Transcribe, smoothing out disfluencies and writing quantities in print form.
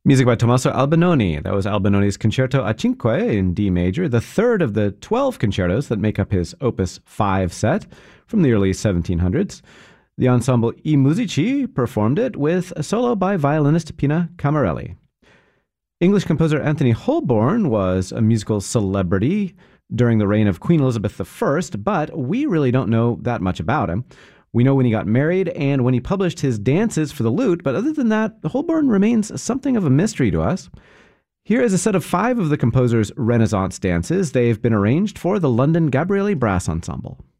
Music by Tommaso Albinoni. That was Albinoni's Concerto a Cinque in D major, the third of the 12 concertos that make up his Opus 5 set from the early 1700s. The ensemble I Musici performed it with a solo by violinist Pina Camarelli. English composer Anthony Holborn was a musical celebrity during the reign of Queen Elizabeth I, but we really don't know that much about him. We know when he got married and when he published his dances for the lute, but other than that, Holborn remains something of a mystery to us. Here is a set of 5 of the composer's Renaissance dances. They've been arranged for the London Gabrieli Brass Ensemble.